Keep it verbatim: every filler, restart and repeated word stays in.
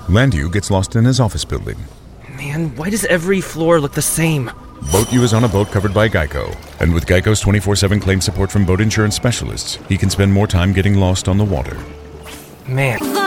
Landu gets lost in his office building. Man, why does every floor look the same? Boat U is on a boat covered by Geico, and with Geico's twenty-four seven claim support from boat insurance specialists, he can spend more time getting lost on the water. Man.